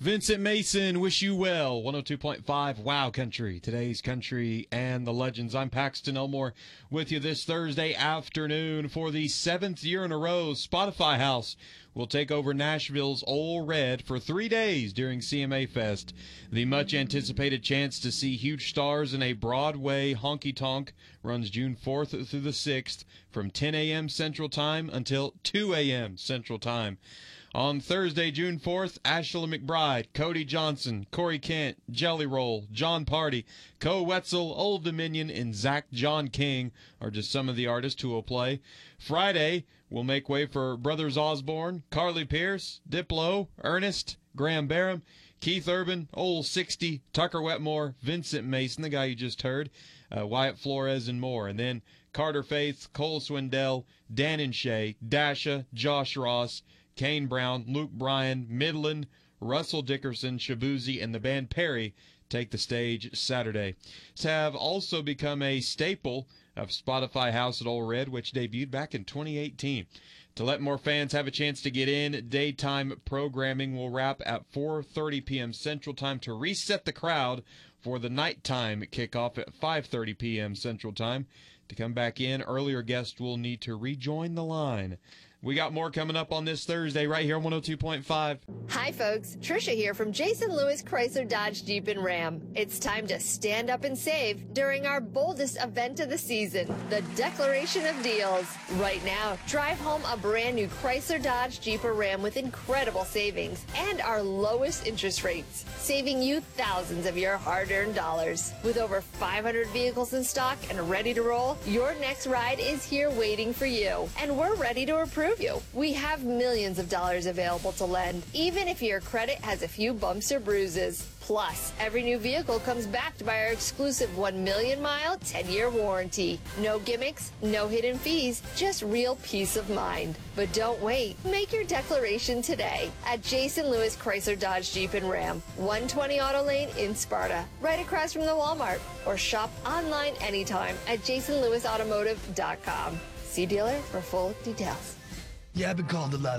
Vincent Mason, wish you well. 102.5 Wow Country, today's country and the legends. I'm Paxton Elmore with you this Thursday afternoon. For the 7th year in a row, Spotify House will take over Nashville's Ole Red for 3 days during CMA Fest. The much-anticipated chance to see huge stars in a Broadway honky-tonk runs June 4th through the 6th from 10 a.m. Central Time until 2 a.m. Central Time. On Thursday, June 4th, Ashley McBride, Cody Johnson, Corey Kent, Jelly Roll, John Party, Co Wetzel, Old Dominion, and Zach John King are just some of the artists who will play. Friday will make way for Brothers Osborne, Carly Pierce, Diplo, Ernest, Graham Barham, Keith Urban, Old 60, Tucker Wetmore, Vincent Mason, the guy you just heard, Wyatt Flores, and more. And then Carter Faith, Cole Swindell, Dan and Shay, Dasha, Josh Ross, Kane Brown, Luke Bryan, Midland, Russell Dickerson, Shabuzi, and the band Perry take the stage Saturday. Have also become a staple of Spotify House at Ole Red, which debuted back in 2018. To let more fans have a chance to get in, daytime programming will wrap at 4:30 p.m. Central Time to reset the crowd for the nighttime kickoff at 5:30 p.m. Central Time. To come back in, earlier guests will need to rejoin the line. We got more coming up on this Thursday right here on 102.5. Hi, folks. Trisha here from Jason Lewis Chrysler Dodge Jeep and Ram. It's time to stand up and save during our boldest event of the season, the Declaration of Deals. Right now, drive home a brand new Chrysler Dodge Jeep or Ram with incredible savings and our lowest interest rates, saving you thousands of your hard-earned dollars. With over 500 vehicles in stock and ready to roll, your next ride is here waiting for you, and we're ready to approve you. We have millions of dollars available to lend, even if your credit has a few bumps or bruises. Plus, every new vehicle comes backed by our exclusive 1 million mile, 10-year warranty. No gimmicks, no hidden fees, just real peace of mind. But don't wait. Make your declaration today at Jason Lewis Chrysler Dodge Jeep and Ram, 120 Auto Lane in Sparta, right across from the Walmart, or shop online anytime at jasonlewisautomotive.com. See dealer for full details. Yeah, I've been called a lot